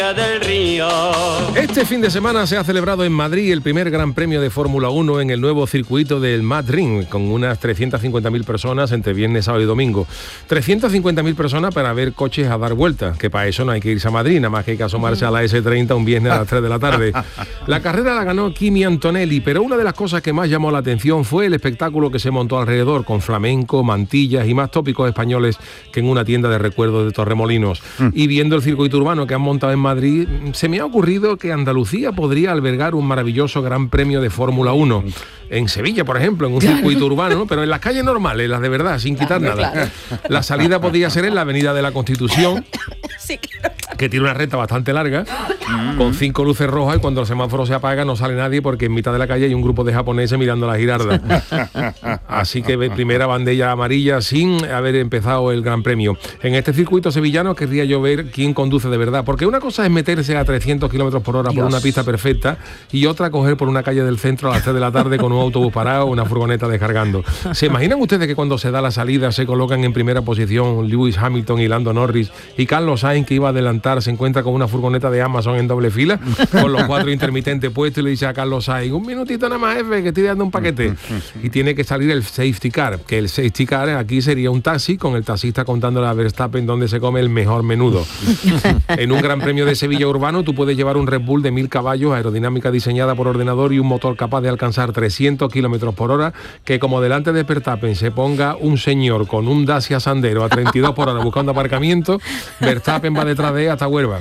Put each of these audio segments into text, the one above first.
del río. Este fin de semana se ha celebrado en Madrid el primer Gran Premio de Fórmula 1 en el nuevo circuito del Madrid, con unas 350.000 personas entre viernes, sábado y domingo. 350.000 personas para ver coches a dar vueltas, que para eso no hay que irse a Madrid, nada más que hay que asomarse a la S30 un viernes a las 3 de la tarde. La carrera la ganó Kimi Antonelli, pero una de las cosas que más llamó la atención fue el espectáculo que se montó alrededor, con flamenco, mantillas y más tópicos españoles que en una tienda de recuerdos de Torremolinos. Y viendo el circuito urbano que han montado en Madrid, se me ha ocurrido que Andalucía podría albergar un maravilloso Gran Premio de Fórmula 1. En Sevilla, por ejemplo, en un circuito urbano, ¿no? Pero en las calles normales, las de verdad, sin quitar nada. Claro. La salida podría ser en la Avenida de la Constitución, sí, claro, que tiene una recta bastante larga, con 5 luces rojas, y cuando el semáforo se apaga no sale nadie porque en mitad de la calle hay un grupo de japoneses mirando la girarda. Así que primera bandera amarilla sin haber empezado el Gran Premio. En este circuito sevillano querría yo ver quién conduce de verdad, porque una cosa es meterse a 300 kilómetros por hora por una pista perfecta y otra coger por una calle del centro a las 3 de la tarde con un autobús parado o una furgoneta descargando. ¿Se imaginan ustedes que cuando se da la salida se colocan en primera posición Lewis Hamilton y Lando Norris y Carlos Sainz, que iba a adelantar, se encuentra con una furgoneta de Amazon en doble fila con los 4 intermitentes puestos y le dice a Carlos Sainz: un minutito nada más, jefe, que estoy dando un paquete? Y tiene que salir el safety car, que el safety car aquí sería un taxi con el taxista contándole a Verstappen dónde se come el mejor menudo. En un Gran Premio de Sevilla urbano tú puedes llevar un Red Bull de 1000 caballos, aerodinámica diseñada por ordenador y un motor capaz de alcanzar 300 kilómetros por hora, que como delante de Verstappen se ponga un señor con un Dacia Sandero a 32 por hora buscando aparcamiento, Verstappen va detrás de él hasta Huelva.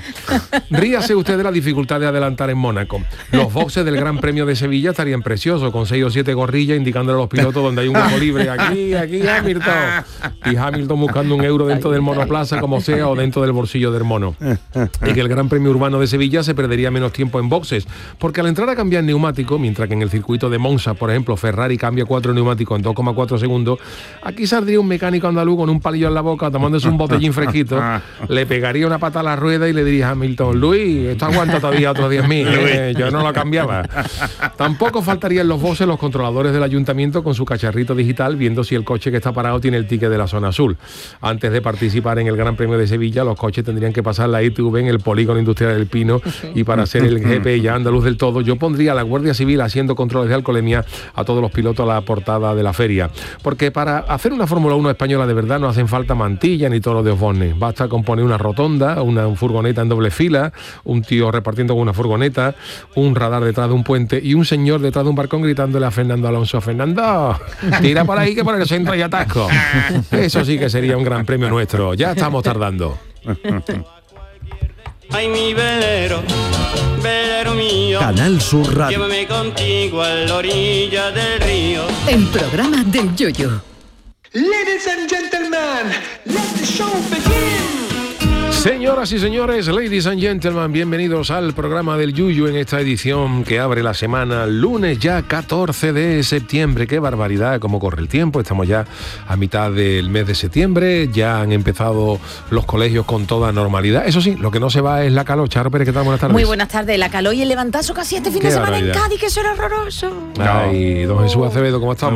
Ríase usted de la dificultad de adelantar en Mónaco. Los boxes del Gran Premio de Sevilla estarían preciosos, con 6 o 7 gorrillas indicándole a los pilotos donde hay un hueco libre. Aquí Hamilton. Y Hamilton buscando un euro dentro del monoplaza, como sea, o dentro del bolsillo del mono. Y que el Gran Premio Urbano de Sevilla se perdería menos tiempo en boxes, porque al entrar a cambiar neumático, mientras que en el circuito de Monza, por ejemplo, Ferrari cambia 4 neumáticos en 2,4 segundos, aquí saldría un mecánico andaluz con un palillo en la boca, tomándose un botellín fresquito, le pegaría una pata a la rueda y le diría a Hamilton: Luis, esto aguanta todavía otros 10.000, yo no lo cambiaba. Tampoco faltarían los boxes los controladores del ayuntamiento con su cacharrito digital viendo si el coche que está parado tiene el ticket de la zona azul. Antes de participar en el Gran Premio de Sevilla, los coches tendrían que pasar la ITV en el polígono industrial del Pino, y para ser el GP ya andaluz del todo, yo pondría a la Guardia Civil haciendo controles de alcoholemia a todos los pilotos a la portada de la feria. Porque para hacer una Fórmula 1 española de verdad no hacen falta mantilla ni toros de Osborne. Basta con poner una rotonda, una furgoneta en doble fila, un tío repartiendo con una furgoneta, un radar detrás de un puente y un señor detrás de un balcón gritándole a Fernando Alonso: Fernando, tira por ahí que por el centro hay atasco. Eso sí que sería un Gran Premio nuestro. Ya estamos tardando. Ay, mi velero, velero mío, Canal Sur Radio. llévame contigo a la orilla del río. El programa del Yoyo. Ladies and gentlemen, let the show begin. Señoras y señores, ladies and gentlemen, bienvenidos al programa del Yuyu en esta edición que abre la semana, lunes ya 14 de septiembre. Qué barbaridad, cómo corre el tiempo. Estamos ya a mitad del mes de septiembre, ya han empezado los colegios con toda normalidad. Eso sí, lo que no se va es la calor. Charo Pérez, ¿qué tal? Buenas tardes. Muy buenas tardes. La calor y el levantazo casi este fin de semana en Cádiz, que eso era horroroso. Ay, don Jesús Acevedo, ¿cómo estamos?